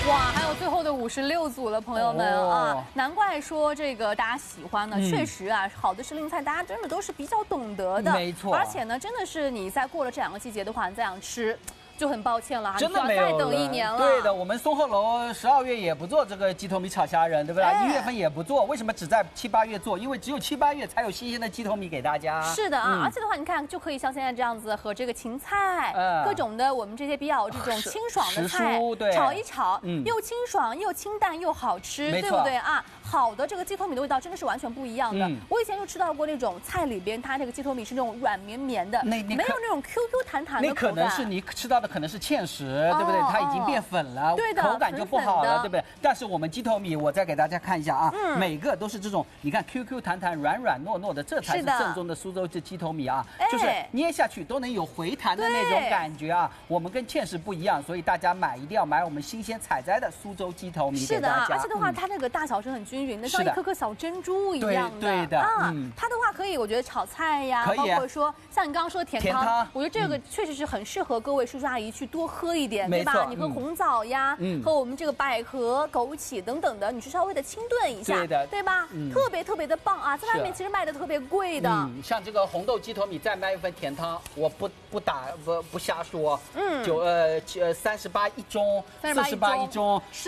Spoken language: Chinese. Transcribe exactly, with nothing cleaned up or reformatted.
哇，还有最后的五十六组了，朋友们、哦、啊，难怪说这个大家喜欢呢。嗯、确实啊，好的时令菜大家真的都是比较懂得的， 没错。 而且呢，真的是你在过了这两个季节的话，你再想吃。 就很抱歉了， 真的没有再等一年了。 对的，我们松鹤楼十二月也不做这个鸡头米炒虾仁，对不对？一、哎、月份也不做，为什么只在七八月做？因为只有七八月才有新鲜的鸡头米给大家。 是的啊，嗯、而且的话，你看就可以像现在这样子和这个芹菜，嗯、各种的我们这些比较这种清爽的菜炒一炒，嗯、又清爽又清淡又好吃，对不对啊？好的这个鸡头米的味道真的是完全不一样的。嗯、我以前就吃到过那种菜里边，它这个鸡头米是那种软绵绵的，没有那种 Q Q 弹弹的口感。 那可能是你吃到的可能是芡实。 对不对？它已经变粉了， 对的， 口感就不好了，对不对？但是我们鸡头米，我再给大家看一下啊， 嗯、 每个都是这种，你看 Q Q 弹弹、软软糯糯的，这才是正宗的苏州鸡头米啊，就是捏下去都能有回弹的那种感觉啊。我们跟芡实不一样，所以大家买一定要买我们新鲜采摘的苏州鸡头米给大家。 是的，而且的话，它那个大小是很均匀的，像一颗颗小珍珠一样的。 对的啊，它的话可以，我觉得炒菜呀，包括说像你刚刚说的甜汤，我觉得这个确实是很适合各位叔叔阿姨去多喝一点，对吧？ 你喝红枣呀，嗯、和我们这个百合、枸杞等等的，你去稍微的清炖一下， 对的， 对吧？嗯、特别特别的棒啊，在外面其实卖的特别贵的。 嗯，像这个红豆鸡头米再卖一份甜汤，我不不打不不瞎说，嗯，九呃呃三十八一盅，四十八一盅。